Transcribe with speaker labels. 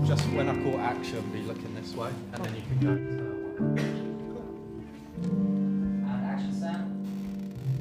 Speaker 1: just when I call action, be looking this way, and then you can go into that one.